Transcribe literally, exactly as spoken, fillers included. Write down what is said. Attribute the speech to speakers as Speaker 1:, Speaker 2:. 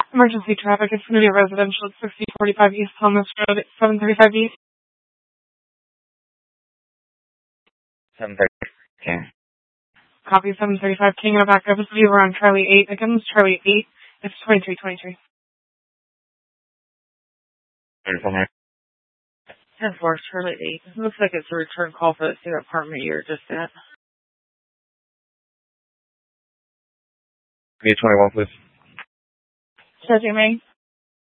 Speaker 1: Emergency traffic. It's going to be a residential at sixty forty-five East Thomas Road at seven thirty-five East.
Speaker 2: seven thirty. Okay.
Speaker 1: Copy seven thirty-five. King of back office view. We're on Charlie eight. Again, it's Charlie eight. It's twenty-three twenty-three.
Speaker 3: ten four, Charlie eight. It looks like it's a return call for the same apartment you were just at.
Speaker 2: B twenty-one, please.
Speaker 3: Judging me.